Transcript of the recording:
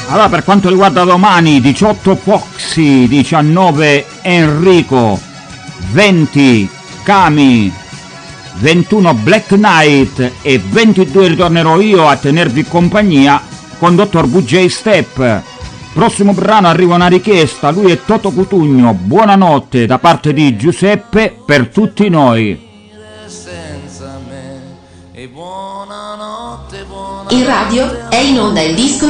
Allora, per quanto riguarda domani, 18 Foxy, 19 Enrico, 20 Cami, 21 Black Knight e 22 ritornerò io a tenervi compagnia con Dottor VJ Step. Prossimo brano arriva una richiesta, lui è Toto Cutugno, buonanotte da parte di Giuseppe per tutti noi. In radio è in onda il disco